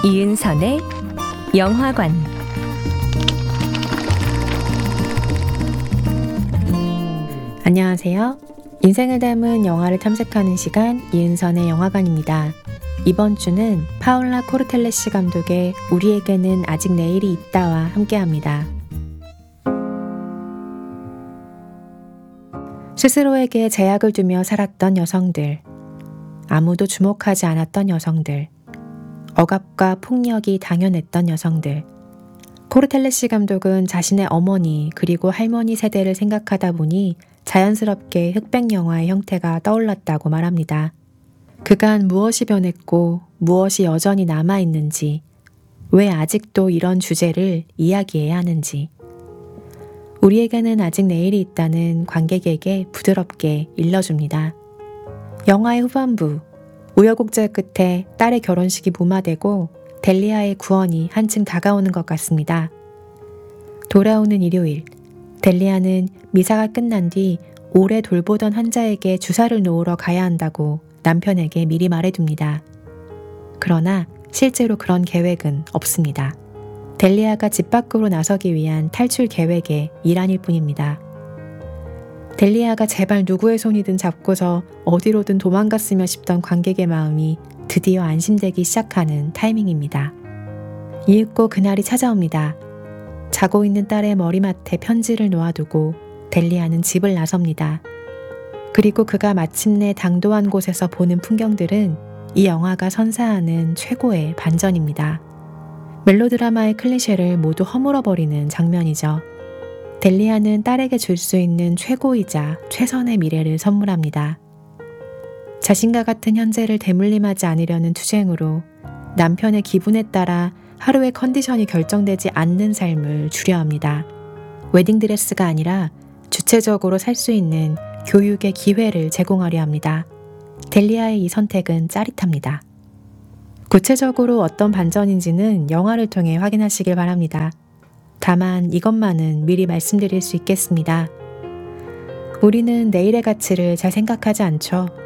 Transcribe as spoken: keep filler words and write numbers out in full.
이은선의 영화관, 안녕하세요. 인생을 담은 영화를 탐색하는 시간 이은선의 영화관입니다. 이번 주는 파울라 코르텔레시 감독의 우리에게는 아직 내일이 있다와 함께합니다. 스스로에게 제약을 두며 살았던 여성들, 아무도 주목하지 않았던 여성들, 억압과 폭력이 당연했던 여성들. 코르텔레시 감독은 자신의 어머니 그리고 할머니 세대를 생각하다 보니 자연스럽게 흑백 영화의 형태가 떠올랐다고 말합니다. 그간 무엇이 변했고 무엇이 여전히 남아있는지, 왜 아직도 이런 주제를 이야기해야 하는지. 우리에게는 아직 내일이 있다는 관객에게 부드럽게 일러줍니다. 영화의 후반부, 우여곡절 끝에 딸의 결혼식이 무마되고 델리아의 구원이 한층 다가오는 것 같습니다. 돌아오는 일요일, 델리아는 미사가 끝난 뒤 오래 돌보던 환자에게 주사를 놓으러 가야 한다고 남편에게 미리 말해둡니다. 그러나 실제로 그런 계획은 없습니다. 델리아가 집 밖으로 나서기 위한 탈출 계획의 일환일 뿐입니다. 델리아가 제발 누구의 손이든 잡고서 어디로든 도망갔으면 싶던 관객의 마음이 드디어 안심되기 시작하는 타이밍입니다. 이윽고 그날이 찾아옵니다. 자고 있는 딸의 머리맡에 편지를 놓아두고 델리아는 집을 나섭니다. 그리고 그가 마침내 당도한 곳에서 보는 풍경들은 이 영화가 선사하는 최고의 반전입니다. 멜로드라마의 클리셰를 모두 허물어버리는 장면이죠. 델리아는 딸에게 줄 수 있는 최고이자 최선의 미래를 선물합니다. 자신과 같은 현재를 대물림하지 않으려는 투쟁으로 남편의 기분에 따라 하루의 컨디션이 결정되지 않는 삶을 주려 합니다. 웨딩드레스가 아니라 주체적으로 살 수 있는 교육의 기회를 제공하려 합니다. 델리아의 이 선택은 짜릿합니다. 구체적으로 어떤 반전인지는 영화를 통해 확인하시길 바랍니다. 다만 이것만은 미리 말씀드릴 수 있겠습니다. 우리는 내일의 가치를 잘 생각하지 않죠.